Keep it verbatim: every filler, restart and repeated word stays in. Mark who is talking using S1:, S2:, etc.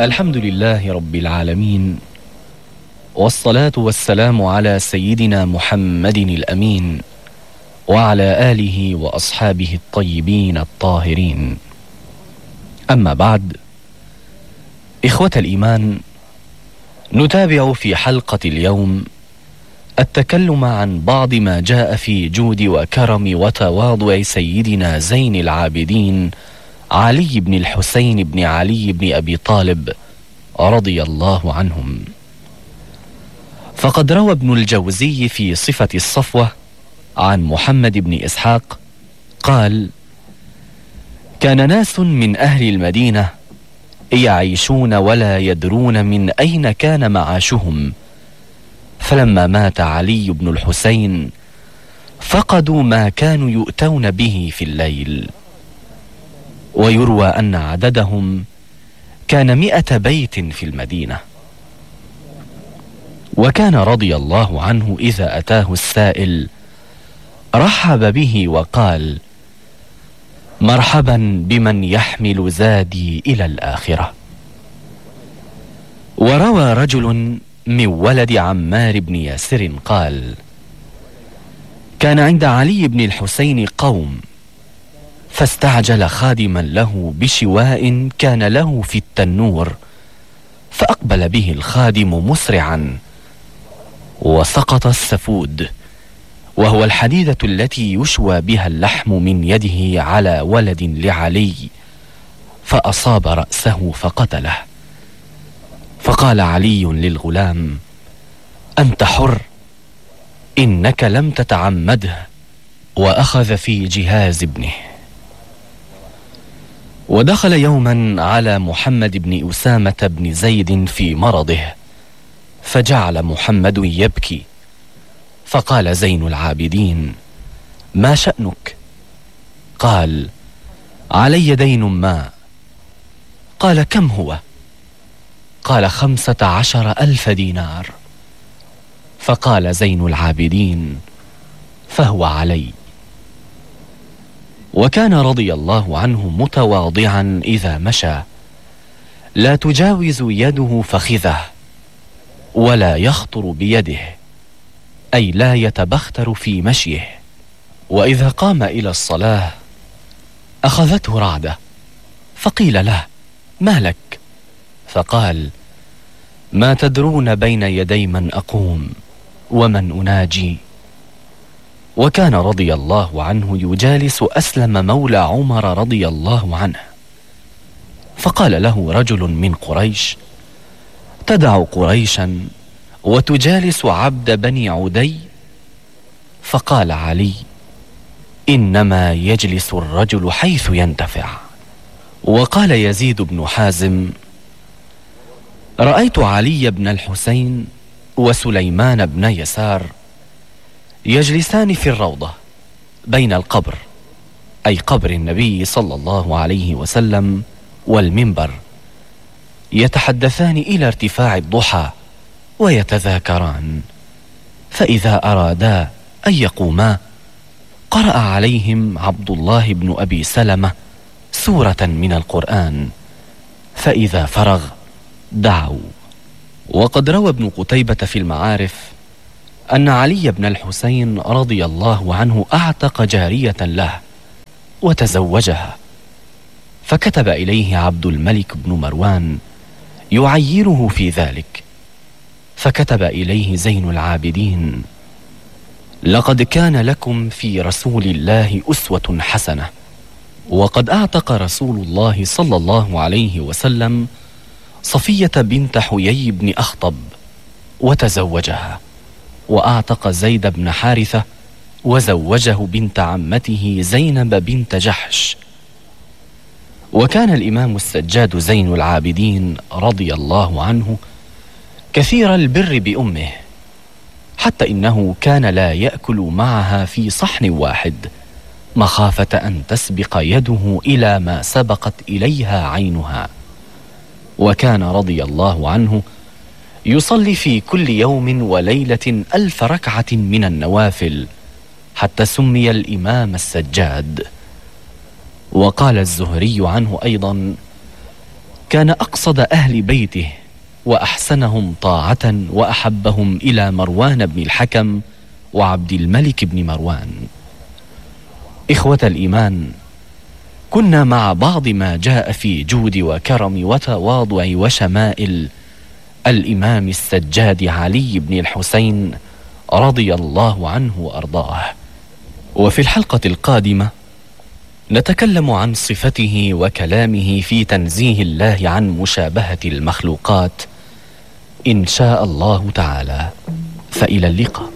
S1: الحمد لله رب العالمين، والصلاة والسلام على سيدنا محمد الأمين وعلى آله وأصحابه الطيبين الطاهرين. أما بعد، إخوة الإيمان، نتابع في حلقة اليوم التكلم عن بعض ما جاء في جود وكرم وتواضع سيدنا زين العابدين علي بن الحسين بن علي بن أبي طالب رضي الله عنهم. فقد روى ابن الجوزي في صفة الصفوة عن محمد بن إسحاق قال: كان ناس من أهل المدينة يعيشون ولا يدرون من أين كان معاشهم، فلما مات علي بن الحسين فقدوا ما كانوا يؤتون به في الليل. ويروى أن عددهم كان مئة بيت في المدينة. وكان رضي الله عنه إذا أتاه السائل رحب به وقال: مرحبا بمن يحمل زادي إلى الآخرة. وروى رجل من ولد عمار بن ياسر قال: كان عند علي بن الحسين قوم، فاستعجل خادما له بشواء كان له في التنور، فأقبل به الخادم مسرعا، وسقط السفود، وهو الحديدة التي يشوى بها اللحم من يده، على ولد لعلي، فأصاب رأسه فقتله. فقال علي للغلام: أنت حر، إنك لم تتعمده. وأخذ في جهاز ابنه. ودخل يوما على محمد بن أسامة بن زيد في مرضه، فجعل محمد يبكي، فقال زين العابدين: ما شأنك؟ قال: علي دين ما. قال: كم هو؟ قال: خمسة عشر ألف دينار. فقال زين العابدين: فهو علي. وكان رضي الله عنه متواضعا إذا مشى، لا تجاوز يده فخذه، ولا يخطر بيده، أي لا يتبختر في مشيه. وإذا قام إلى الصلاة أخذته رعدة، فقيل له: ما لك؟ فقال: ما تدرون بين يدي من أقوم ومن أناجي. وكان رضي الله عنه يجالس أسلم مولى عمر رضي الله عنه، فقال له رجل من قريش: تدع قريشا وتجالس عبد بني عدي؟ فقال علي: إنما يجلس الرجل حيث ينتفع. وقال يزيد بن حازم: رأيت علي بن الحسين وسليمان بن يسار يجلسان في الروضة بين القبر، أي قبر النبي صلى الله عليه وسلم، والمنبر، يتحدثان إلى ارتفاع الضحى ويتذاكران، فإذا أرادا أن يقوما قرأ عليهم عبد الله بن أبي سلمة سورة من القرآن، فإذا فرغ دعوا. وقد روى ابن قتيبة في المعارف أن علي بن الحسين رضي الله عنه أعتق جارية له وتزوجها، فكتب إليه عبد الملك بن مروان يعيره في ذلك، فكتب إليه زين العابدين: لقد كان لكم في رسول الله أسوة حسنة. وقد أعتق رسول الله صلى الله عليه وسلم صفية بنت حيي بن أخطب وتزوجها، وأعتق زيد بن حارثة وزوجه بنت عمته زينب بنت جحش. وكان الإمام السجاد زين العابدين رضي الله عنه كثير البر بأمه، حتى إنه كان لا يأكل معها في صحن واحد، مخافة أن تسبق يده إلى ما سبقت إليها عينها. وكان رضي الله عنه يصلي في كل يوم وليلة ألف ركعة من النوافل، حتى سمي الإمام السجاد. وقال الزهري عنه أيضا: كان أقصد أهل بيته وأحسنهم طاعة وأحبهم إلى مروان بن الحكم وعبد الملك بن مروان. إخوة الإيمان، كنا مع بعض ما جاء في جود وكرم وتواضع وشمائل الإمام السجاد علي بن الحسين رضي الله عنه وأرضاه. وفي الحلقة القادمة نتكلم عن صفته وكلامه في تنزيه الله عن مشابهة المخلوقات إن شاء الله تعالى. فإلى اللقاء.